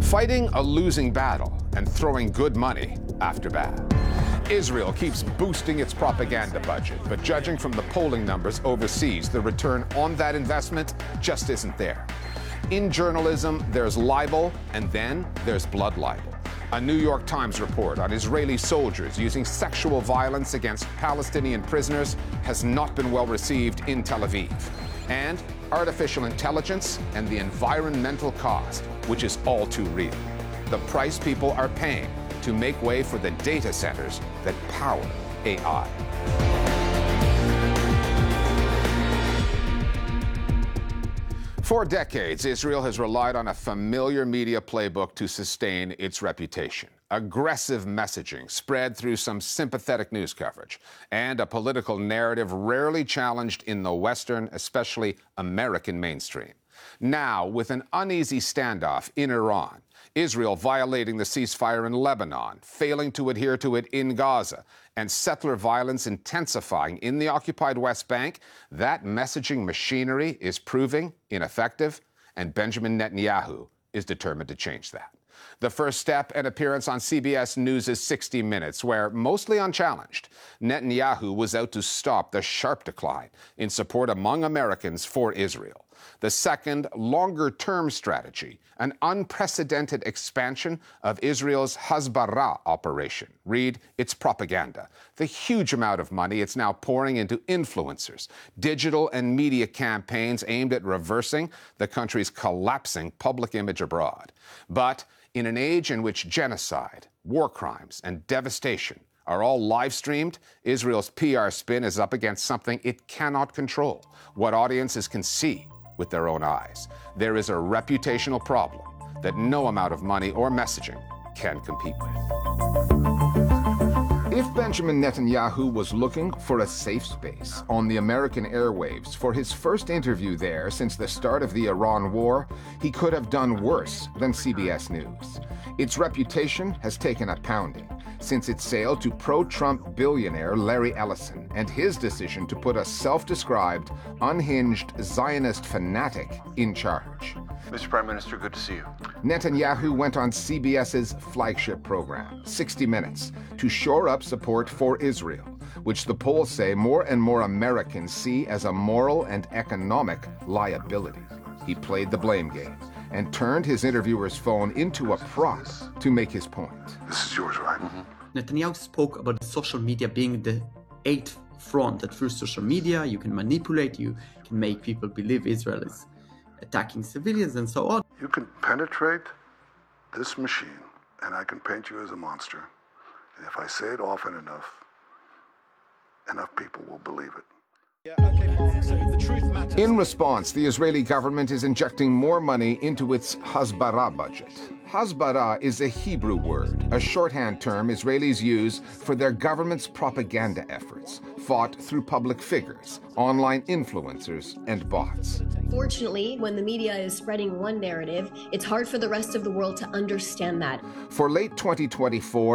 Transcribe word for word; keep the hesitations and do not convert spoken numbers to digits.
Fighting a losing battle and throwing good money after bad. Israel keeps boosting its propaganda budget, but judging from the polling numbers overseas, the return on that investment just isn't there. In journalism, there's libel, and then there's blood libel. A New York Times report on Israeli soldiers using sexual violence against Palestinian prisoners has not been well received in Tel Aviv. And artificial intelligence and the environmental cost, which is all too real. The price people are paying to make way for the data centers that power A I. For decades, Israel has relied on a familiar media playbook to sustain its reputation. Aggressive messaging spread through some sympathetic news coverage, and a political narrative rarely challenged in the Western, especially American mainstream. Now, with an uneasy standoff in Iran, Israel violating the ceasefire in Lebanon, failing to adhere to it in Gaza, and settler violence intensifying in the occupied West Bank, that messaging machinery is proving ineffective, and Benjamin Netanyahu is determined to change that. The first step, an appearance on C B S News' sixty minutes, where, mostly unchallenged, Netanyahu was out to stop the sharp decline in support among Americans for Israel. The second, longer-term strategy, an unprecedented expansion of Israel's Hasbara operation. Read, its propaganda. The huge amount of money it's now pouring into influencers, digital and media campaigns aimed at reversing the country's collapsing public image abroad. But in an age in which genocide, war crimes, and devastation are all live-streamed, Israel's P R spin is up against something it cannot control, what audiences can see with their own eyes. There is a reputational problem that no amount of money or messaging can compete with. If Benjamin Netanyahu was looking for a safe space on the American airwaves for his first interview there since the start of the Iran war, he could have done worse than C B S News. Its reputation has taken a pounding since it sailed to pro-Trump billionaire Larry Ellison and his decision to put a self-described, unhinged Zionist fanatic in charge. Mister Prime Minister, good to see you. Netanyahu went on CBS's flagship program, sixty minutes, to shore up support for Israel, which the polls say more and more Americans see as a moral and economic liability. He played the blame game and turned his interviewer's phone into a prop to make his point. This is yours, right? Mm-hmm. Netanyahu spoke about social media being the eighth front, that through social media you can manipulate, you can make people believe Israel is attacking civilians and so on. You can penetrate this machine and I can paint you as a monster. And if I say it often enough, enough people will believe it. Yeah, okay, Mark, so the truth matters. In response, the Israeli government is injecting more money into its Hasbara budget. Hasbara is a Hebrew word, a shorthand term Israelis use for their government's propaganda efforts, fought through public figures, online influencers, and bots. Fortunately, when the media is spreading one narrative, it's hard for the rest of the world to understand that. For late twenty twenty-four,